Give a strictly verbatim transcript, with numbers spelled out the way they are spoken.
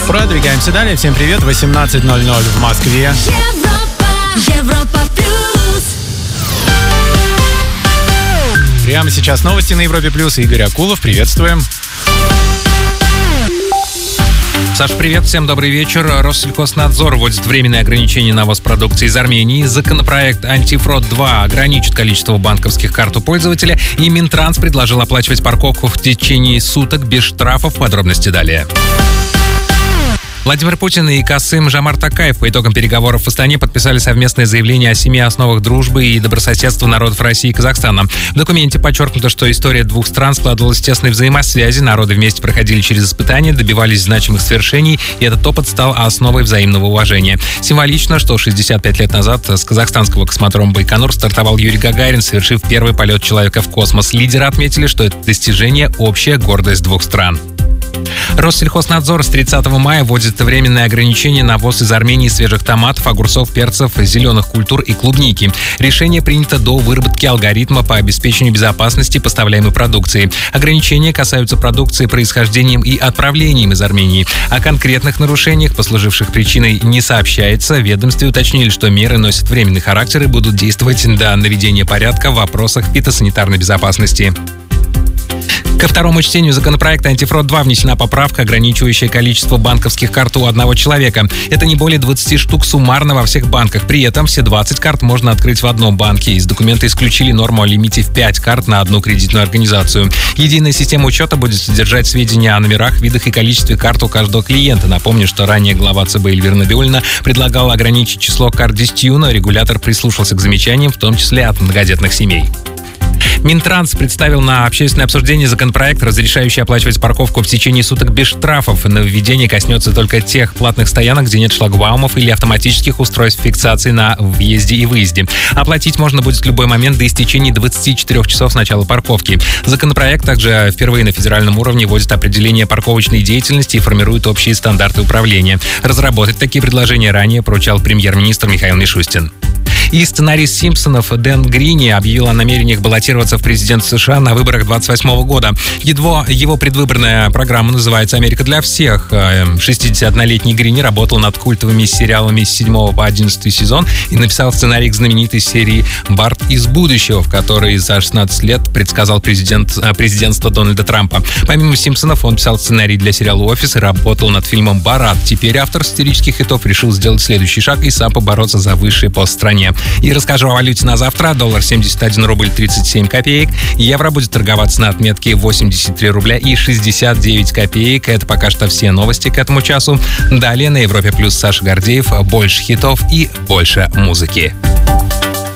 Продвигаемся далее. Всем привет. восемнадцать ноль ноль в Москве. Европа, Европа плюс. Прямо сейчас новости на Европе плюс. Игорь Акулов, приветствуем. Саш, привет, всем добрый вечер. Россельхознадзор вводит временные ограничения на ввоз продукции из Армении. Законопроект «Антифрод два» ограничит количество банковских карт у пользователя. И Минтранс предложил оплачивать парковку в течение суток без штрафов. Подробности далее. Владимир Путин и Касым Жомарт-Токаев по итогам переговоров в Астане подписали совместное заявление о семи основах дружбы и добрососедства народов России и Казахстана. В документе подчеркнуто, что история двух стран складывалась в тесной взаимосвязи, народы вместе проходили через испытания, добивались значимых свершений, и этот опыт стал основой взаимного уважения. Символично, что шестьдесят пять лет назад с казахстанского космодрома Байконур стартовал Юрий Гагарин, совершив первый полет человека в космос. Лидеры отметили, что это достижение – общая гордость двух стран. Россельхознадзор с тридцатого мая вводит временные ограничения на ввоз из Армении свежих томатов, огурцов, перцев, зеленых культур и клубники. Решение принято до выработки алгоритма по обеспечению безопасности поставляемой продукции. Ограничения касаются продукции происхождением и отправлением из Армении. О конкретных нарушениях, послуживших причиной, не сообщается. В ведомстве уточнили, что меры носят временный характер и будут действовать до наведения порядка в вопросах фитосанитарной безопасности. Ко второму чтению законопроекта «Антифрод два» внесена поправка, ограничивающая количество банковских карт у одного человека. Это не более двадцати штук суммарно во всех банках. При этом все двадцать карт можно открыть в одном банке. Из документа исключили норму о лимите в пять карт на одну кредитную организацию. Единая система учета будет содержать сведения о номерах, видах и количестве карт у каждого клиента. Напомню, что ранее глава ЦБ Эльвира Набиуллина предлагала ограничить число карт десятью, но регулятор прислушался к замечаниям, в том числе от многодетных семей. Минтранс представил на общественное обсуждение законопроект, разрешающий оплачивать парковку в течение суток без штрафов. Нововведение коснется только тех платных стоянок, где нет шлагбаумов или автоматических устройств фиксации на въезде и выезде. Оплатить можно будет в любой момент до истечения двадцати четырёх часов с начала парковки. Законопроект также впервые на федеральном уровне вводит определение парковочной деятельности и формирует общие стандарты управления. Разработать такие предложения ранее поручал премьер-министр Михаил Мишустин. И сценарист «Симпсонов» Дэн Грини объявил о намерениях баллотироваться в президенты США на выборах двадцать восьмого года. Его, его предвыборная программа называется «Америка для всех». шестидесятилетний Грини работал над культовыми сериалами с седьмого по одиннадцатый сезон и написал сценарий к знаменитой серии «Барт из будущего», в которой за шестнадцать лет предсказал президент, президентство Дональда Трампа. Помимо «Симпсонов» он писал сценарий для сериала «Офис» и работал над фильмом «Борат». Теперь автор сатирических хитов решил сделать следующий шаг и сам побороться за высший пост в стране. И расскажу о валюте на завтра. Доллар семьдесят один рубль тридцать семь копеек. Евро будет торговаться на отметке восемьдесят три рубля и шестьдесят девять копеек. Это пока что все новости к этому часу. Далее на Европе плюс Саша Гордеев. Больше хитов и больше музыки.